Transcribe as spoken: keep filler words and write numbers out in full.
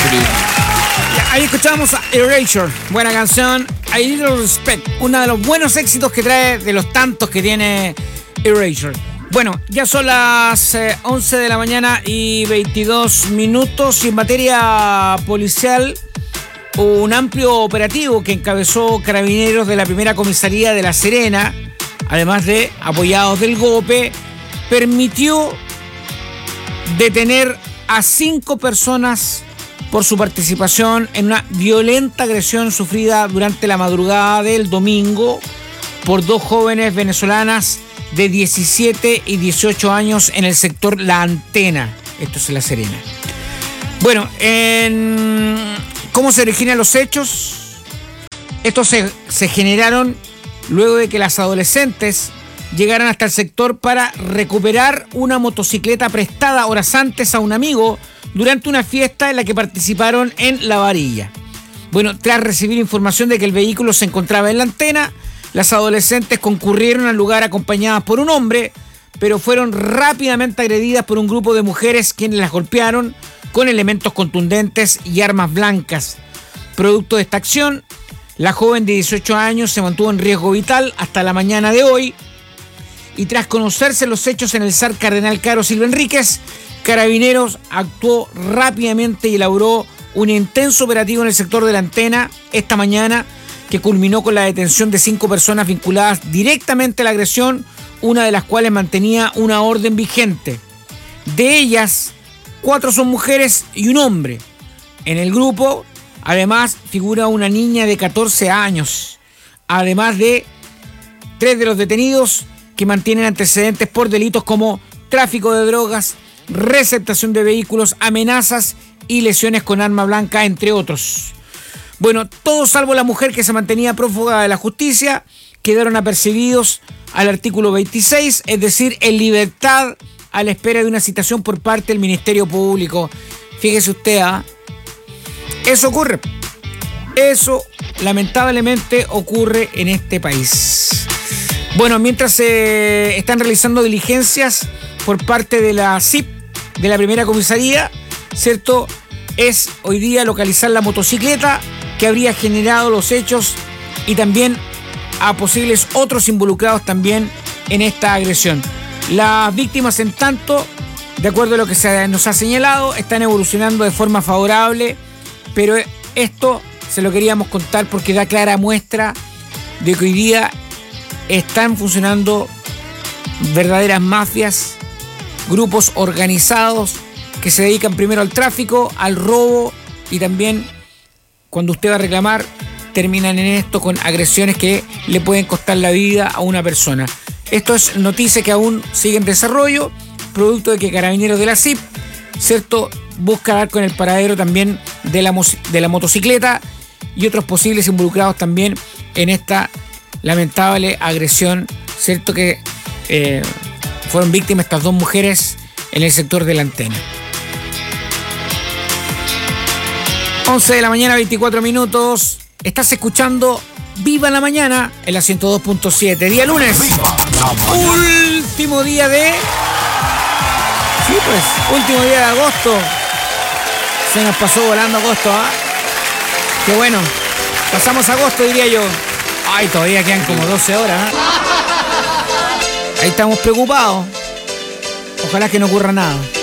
Ahí escuchamos a Erasure, buena canción. A Little Respect, uno de los buenos éxitos que trae de los tantos que tiene Erasure. Bueno, ya son las eh, once de la mañana y veintidós minutos. Y en materia policial, un amplio operativo que encabezó Carabineros de la primera comisaría de La Serena, además de apoyados del GOPE, permitió detener a cinco personas por su participación en una violenta agresión sufrida durante la madrugada del domingo por dos jóvenes venezolanas de diecisiete y dieciocho años en el sector La Antena. Esto es en La Serena. Bueno, en... ¿cómo se originan los hechos? Estos se, se generaron luego de que las adolescentes llegaran hasta el sector para recuperar una motocicleta prestada horas antes a un amigo durante una fiesta en la que participaron en La Varilla. Bueno, tras recibir información de que el vehículo se encontraba en La Antena, las adolescentes concurrieron al lugar acompañadas por un hombre, pero fueron rápidamente agredidas por un grupo de mujeres quienes las golpearon con elementos contundentes y armas blancas. Producto de esta acción, la joven de dieciocho años se mantuvo en riesgo vital hasta la mañana de hoy, y tras conocerse los hechos en el S A R Cardenal Caro Silva Enríquez, Carabineros actuó rápidamente y elaboró un intenso operativo en el sector de La Antena esta mañana, que culminó con la detención de cinco personas vinculadas directamente a la agresión, una de las cuales mantenía una orden vigente. De ellas, cuatro son mujeres y un hombre. En el grupo, además, figura una niña de catorce años, además de tres de los detenidos que mantienen antecedentes por delitos como tráfico de drogas, receptación de vehículos, amenazas y lesiones con arma blanca, entre otros. Bueno, todos salvo la mujer que se mantenía prófuga de la justicia quedaron apercibidos al artículo veintiséis, es decir, en libertad a la espera de una citación por parte del Ministerio Público. Fíjese usted, ¿ah? Eso ocurre. Eso lamentablemente ocurre en este país. Bueno, mientras se eh, están realizando diligencias por parte de la C I P, de la primera comisaría, ¿cierto? Es hoy día localizar la motocicleta que habría generado los hechos y también a posibles otros involucrados también en esta agresión. Las víctimas, en tanto, de acuerdo a lo que se nos ha señalado, están evolucionando de forma favorable, pero esto se lo queríamos contar porque da clara muestra de que hoy día están funcionando verdaderas mafias, grupos organizados que se dedican primero al tráfico, al robo, y también cuando usted va a reclamar terminan en esto con agresiones que le pueden costar la vida a una persona. Esto es noticia que aún sigue en desarrollo, producto de que Carabineros de la C I P, ¿cierto?, busca dar con el paradero también de la, de la motocicleta y otros posibles involucrados también en esta lamentable agresión, ¿cierto?, que eh, fueron víctimas estas dos mujeres en el sector de La Antena. once de la mañana, veinticuatro minutos. Estás escuchando Viva la Mañana en la ciento dos punto siete. Día lunes. Último día de... Sí, pues, último día de agosto. Se nos pasó volando agosto, ¿ah? ¿eh? Qué bueno. Pasamos agosto, diría yo. Ay, todavía quedan como doce horas, ¿eh? Ahí estamos preocupados. Ojalá que no ocurra nada.